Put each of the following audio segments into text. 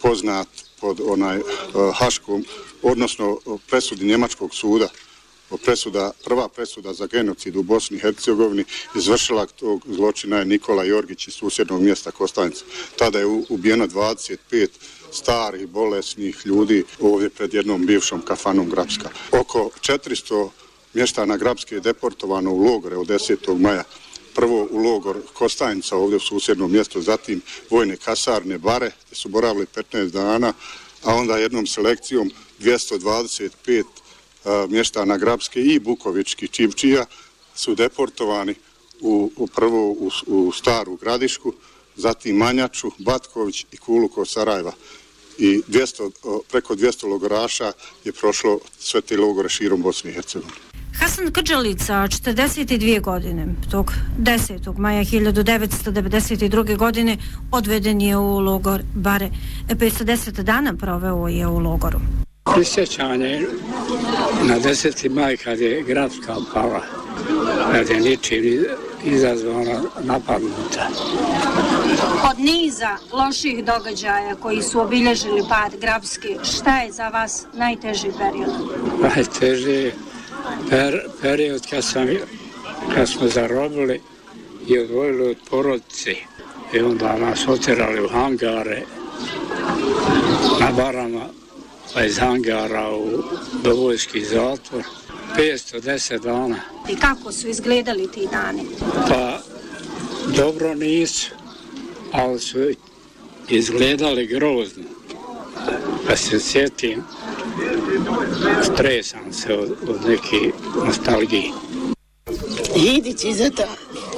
poznat pod haškom, odnosno presudi njemačkog suda. Prva presuda za genocid u Bosni i Hercegovini, izvršila tog zločina je Nikola Jorgić iz susjednog mjesta Kostajnica. Tada je ubijeno 25 starih, bolesnih ljudi ovdje pred jednom bivšom kafanom Grapska. Oko 400 mještana Grapske je deportovano u logore od 10. maja. Prvo u logor Kostajnica ovdje u susjednom mjestu, zatim vojne kasarne Bare, gdje su boravili 15 dana, a onda jednom selekcijom 225 mještana Grapske i Bukovički Čivčija su deportovani prvo u Staru Gradišku, zatim Manjaču, Batković i Kulu kod Sarajeva. I preko 200 logoraša je prošlo sve te logore širom Bosne i Hercegovine. Hasan Krdžalica, 42 godine, tog 10. maja 1992. godine odveden je u logor Bare. 510 dana proveo je u logoru. Prisjećanje na 10. maj kad je Grapska pala, kad je ničim izazvana napadnuta. Od niza loših događaja koji su obilježili pad Grapske, šta je za vas najteži period? Najteži je period kad smo zarobili i odvojili od porodice i onda nas otjerali u hangare na Barama, pa iz hangara do vojski zatvor. 510 dana. I kako su izgledali ti dani? Pa dobro nisu, ali su izgledali grozno. Pa se sjetim, stresam se od neke nostalgije. Hidić Izeta,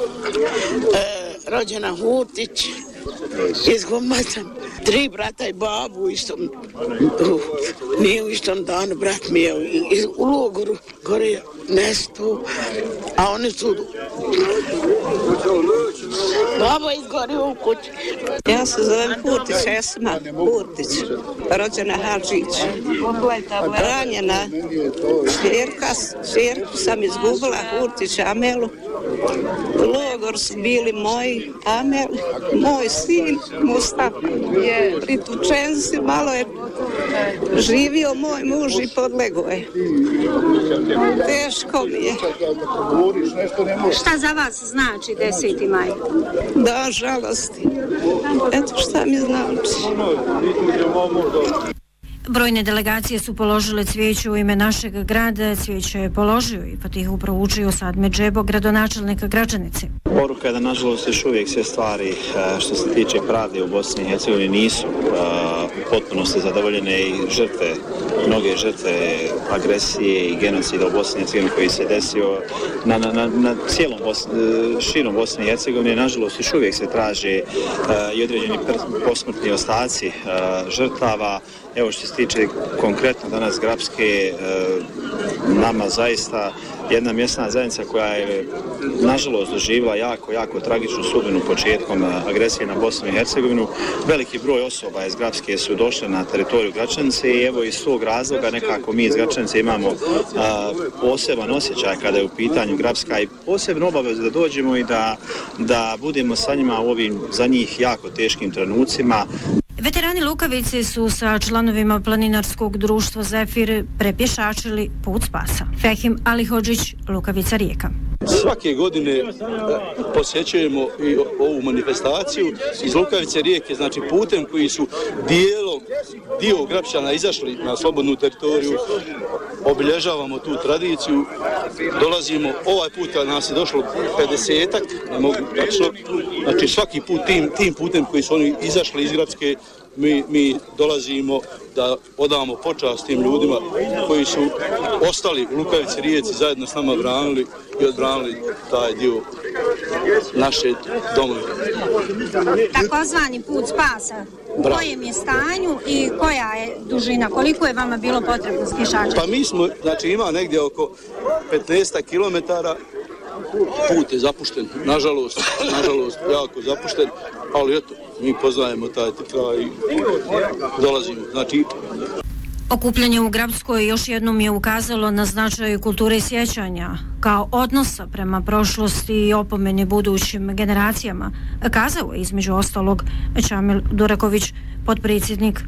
rođena Hurtić, iz Gomata, 3 brata i babu nije u istom danu, brat mi je u logoru gore nestu, a oni su baba izgorio u kući. Ja se zovem Hurtić, Esma Hurtić, rođena Hadžić, ranjena šerku sam izgubila, Hurtić Amelu. U logor su bili moji Amel, moj sin Mustafa je pritučen si, malo je živio moj muž i podlego je. Teško mi je. Šta za vas znači 10. maj? Da, žalosti. Eto šta mi znači. Brojne delegacije su položile cvijeće u ime našeg grada. Cvijeće je položio i Fatihu proučio Sadme Džebo, gradonačelnika Gračanice. Poruka je da nažalost još uvijek sve stvari što se tiče pravde u Bosni i Hercegovini nisu u potpunosti zadovoljene i žrtve, mnoge žrtve agresije i genocida u Bosni i Hercegovini koji se desio na cijelom širom Bosne i Hercegovine. Nažalost još uvijek se traže i određeni posmrtni ostaci žrtava. Evo što se tiče konkretno danas Grapske, nama zaista jedna mjesna zajednica koja je nažalost doživjela jako tragičnu sudbinu početkom agresije na Bosnu i Hercegovinu. Veliki broj osoba iz Grapske su došle na teritoriju Gračanice i evo iz tog razloga nekako mi iz Gračanice imamo poseban osjećaj kada je u pitanju Grapska i posebno obavezu da dođemo i da budemo sa njima u ovim za njih jako teškim trenucima. Veterani Lukavice su sa članovima planinarskog društva Zefir prepješačili put spasa. Fehim Alihodžić, Lukavica Rijeka. Svake godine posjećujemo i ovu manifestaciju iz Lukavice Rijeke, znači putem koji su dio Grapčana izašli na slobodnu teritoriju, obilježavamo tu tradiciju, dolazimo, ovaj put nas je došlo 50-ak, ne mogu tačno, znači svaki put tim putem koji su oni izašli iz Grapske, mi dolazimo da odamo počast tim ljudima koji su ostali u Lukavici Rijeci, zajedno s nama branili i odbranili taj dio naše domove. Takozvani put spasa, u kojem je stanju i koja je dužina, koliko je vama bilo potrebno skišača? Pa mi smo, znači ima negdje oko 15 kilometara, put je zapušten, nažalost jako zapušten, ali eto, mi poznajemo taj kraj i dolazimo. Znači, okupljanje u Grapskoj još jednom je ukazalo na značaj kulture sjećanja kao odnosa prema prošlosti i opomeni budućim generacijama, kazao je između ostalog Čamil Duraković, potpredsjednik